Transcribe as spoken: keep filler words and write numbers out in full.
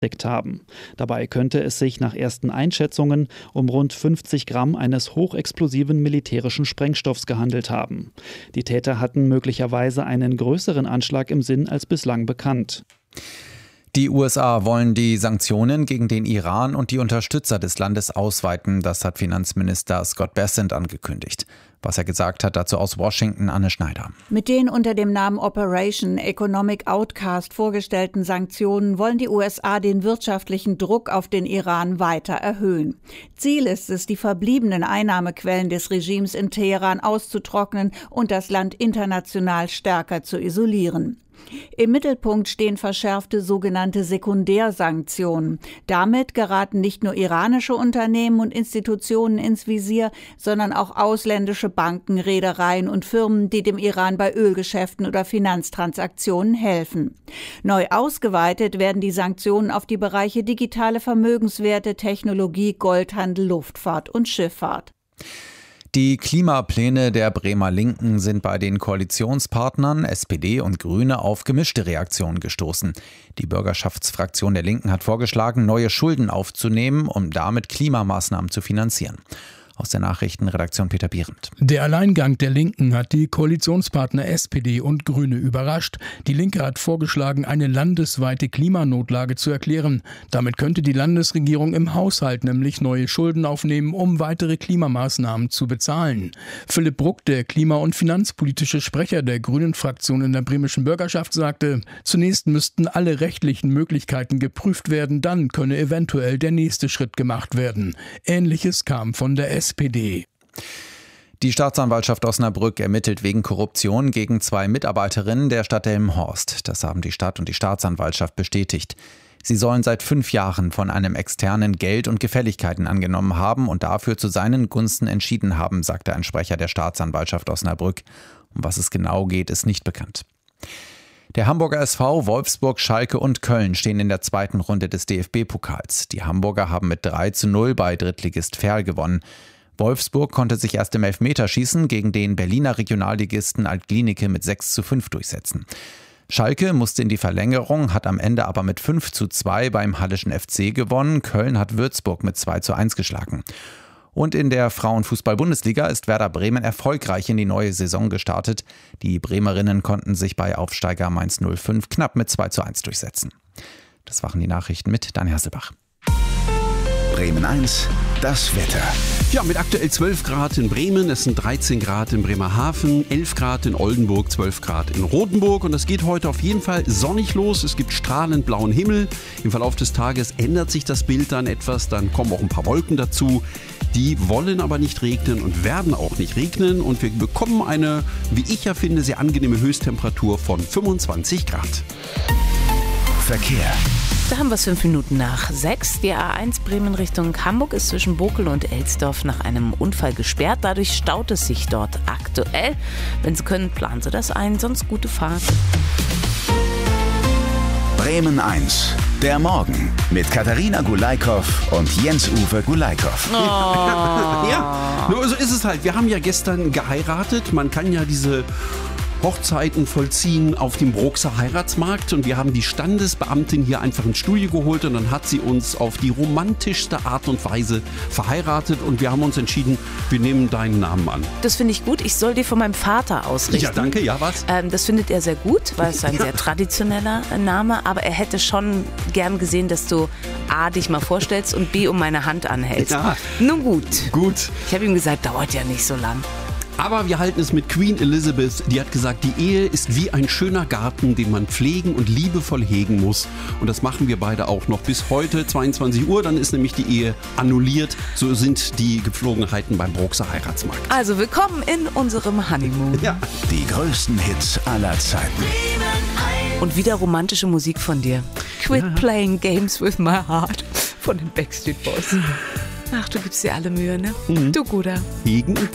haben. Dabei könnte es sich nach ersten Einschätzungen um rund fünfzig Gramm eines hochexplosiven militärischen Sprengstoffs gehandelt haben. Die Täter hatten möglicherweise einen größeren Anschlag im Sinn als bislang bekannt. Die U S A wollen die Sanktionen gegen den Iran und die Unterstützer des Landes ausweiten. Das hat Finanzminister Scott Bessent angekündigt. Was er gesagt hat, dazu aus Washington, Anne Schneider. Mit den unter dem Namen Operation Economic Outcast vorgestellten Sanktionen wollen die U S A den wirtschaftlichen Druck auf den Iran weiter erhöhen. Ziel ist es, die verbliebenen Einnahmequellen des Regimes in Teheran auszutrocknen und das Land international stärker zu isolieren. Im Mittelpunkt stehen verschärfte sogenannte Sekundärsanktionen. Damit geraten nicht nur iranische Unternehmen und Institutionen ins Visier, sondern auch ausländische Banken, Reedereien und Firmen, die dem Iran bei Ölgeschäften oder Finanztransaktionen helfen. Neu ausgeweitet werden die Sanktionen auf die Bereiche digitale Vermögenswerte, Technologie, Goldhandel, Luftfahrt und Schifffahrt. Die Klimapläne der Bremer Linken sind bei den Koalitionspartnern S P D und Grüne auf gemischte Reaktionen gestoßen. Die Bürgerschaftsfraktion der Linken hat vorgeschlagen, neue Schulden aufzunehmen, um damit Klimamaßnahmen zu finanzieren. Aus der Nachrichtenredaktion Peter Behrendt. Der Alleingang der Linken hat die Koalitionspartner S P D und Grüne überrascht. Die Linke hat vorgeschlagen, eine landesweite Klimanotlage zu erklären. Damit könnte die Landesregierung im Haushalt nämlich neue Schulden aufnehmen, um weitere Klimamaßnahmen zu bezahlen. Philipp Bruck, der klima- und finanzpolitische Sprecher der Grünen-Fraktion in der bremischen Bürgerschaft, sagte, zunächst müssten alle rechtlichen Möglichkeiten geprüft werden, dann könne eventuell der nächste Schritt gemacht werden. Ähnliches kam von der S P D. Die Staatsanwaltschaft Osnabrück ermittelt wegen Korruption gegen zwei Mitarbeiterinnen der Stadt Delmenhorst. Das haben die Stadt und die Staatsanwaltschaft bestätigt. Sie sollen seit fünf Jahren von einem Externen Geld und Gefälligkeiten angenommen haben und dafür zu seinen Gunsten entschieden haben, sagte ein Sprecher der Staatsanwaltschaft Osnabrück. Um was es genau geht, ist nicht bekannt. Der Hamburger S V, Wolfsburg, Schalke und Köln stehen in der zweiten Runde des D F B-Pokals. Die Hamburger haben mit drei zu null bei Drittligist Verl gewonnen. Wolfsburg konnte sich erst im Elfmeterschießen gegen den Berliner Regionalligisten Alt-Glienicke mit sechs zu fünf durchsetzen. Schalke musste in die Verlängerung, hat am Ende aber mit fünf zu zwei beim Hallischen F C gewonnen. Köln hat Würzburg mit zwei zu eins geschlagen. Und in der Frauenfußball-Bundesliga ist Werder Bremen erfolgreich in die neue Saison gestartet. Die Bremerinnen konnten sich bei Aufsteiger Mainz null fünf knapp mit zwei zu eins durchsetzen. Das waren die Nachrichten mit Dan Hasselbach. Bremen eins, das Wetter. Ja, mit aktuell zwölf Grad in Bremen, es sind dreizehn Grad in Bremerhaven, elf Grad in Oldenburg, zwölf Grad in Rothenburg. Und es geht heute auf jeden Fall sonnig los. Es gibt strahlend blauen Himmel. Im Verlauf des Tages ändert sich das Bild dann etwas. Dann kommen auch ein paar Wolken dazu. Die wollen aber nicht regnen und werden auch nicht regnen. Und wir bekommen eine, wie ich ja finde, sehr angenehme Höchsttemperatur von fünfundzwanzig Grad. Verkehr. Da haben wir es fünf Minuten nach sechs. Die A eins Bremen Richtung Hamburg ist zwischen Bokel und Elsdorf nach einem Unfall gesperrt. Dadurch staut es sich dort aktuell. Wenn Sie können, planen Sie das ein, sonst gute Fahrt. Bremen eins, der Morgen mit Katharina Gulaikow und Jens-Uwe Gulaikow. Oh. Ja, nur so ist es halt. Wir haben ja gestern geheiratet. Man kann ja diese Hochzeiten vollziehen auf dem Bruxer Heiratsmarkt und wir haben die Standesbeamtin hier einfach ins Studio geholt und dann hat sie uns auf die romantischste Art und Weise verheiratet und wir haben uns entschieden, wir nehmen deinen Namen an. Das finde ich gut. Ich soll dir von meinem Vater ausrichten. Ja, danke. Ja, was? Ähm, das findet er sehr gut, weil es ein sehr traditioneller Name, aber er hätte schon gern gesehen, dass du A, dich mal vorstellst und B, um meine Hand anhältst. Ja. Nun gut. Gut. Ich habe ihm gesagt, dauert ja nicht so lang. Aber wir halten es mit Queen Elizabeth. Die hat gesagt, die Ehe ist wie ein schöner Garten, den man pflegen und liebevoll hegen muss. Und das machen wir beide auch noch bis heute, zweiundzwanzig Uhr. Dann ist nämlich die Ehe annulliert. So sind die Gepflogenheiten beim Bruxer Heiratsmarkt. Also willkommen in unserem Honeymoon. Ja. Die größten Hits aller Zeiten. Und wieder romantische Musik von dir. Quit ja. Playing Games with My Heart von den Backstreet Boys. Ach, du gibst dir alle Mühe, ne? Mhm. Du Guter. Hegen und